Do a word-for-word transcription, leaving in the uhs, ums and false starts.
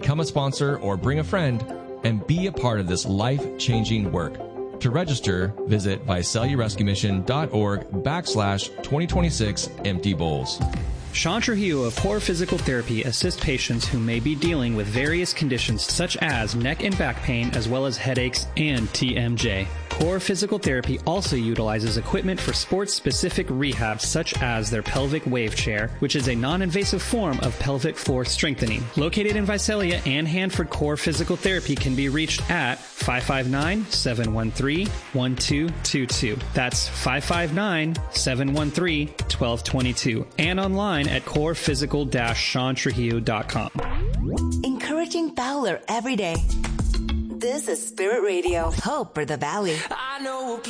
become a sponsor or bring a friend and be a part of this life-changing work. To register, visit ViseliaRescueMission.org backslash 2026 Empty Bowls. Sean Trujillo of Core Physical Therapy assists patients who may be dealing with various conditions such as neck and back pain, as well as headaches and T M J. Core Physical Therapy also utilizes equipment for sports-specific rehab, such as their pelvic wave chair, which is a non-invasive form of pelvic floor strengthening. Located in Visalia and Hanford, Core Physical Therapy can be reached at five five nine, seven one three, one two two two. That's five five nine, seven one three, one two two two. And online at core physical dash sean trujillo dot com. Encouraging Fowler every day. This is Spirit Radio. Hope for the Valley. I know